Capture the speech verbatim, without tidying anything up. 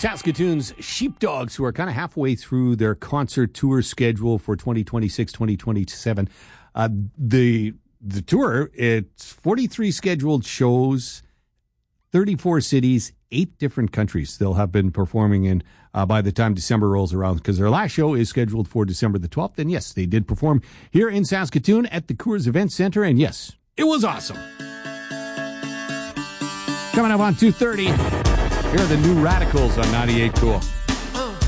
Saskatoon's Sheepdogs, who are kind of halfway through their concert tour schedule for twenty twenty-six twenty twenty-seven. Uh, the the tour, it's forty-three scheduled shows, thirty-four cities, eight different countries they'll have been performing in uh, by the time December rolls around, because their last show is scheduled for December the twelfth. And yes, they did perform here in Saskatoon at the Coors Event Center, and yes, it was awesome. Coming up on two thirty, here are the New Radicals on ninety-eight Cool.